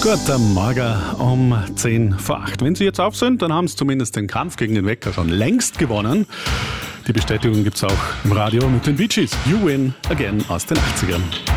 Guten Morgen um 10 vor 8. Wenn Sie jetzt auf sind, dann haben Sie zumindest den Kampf gegen den Wecker schon längst gewonnen. Die Bestätigung gibt's auch im Radio mit den Bee Gees. You Win Again aus den 80ern.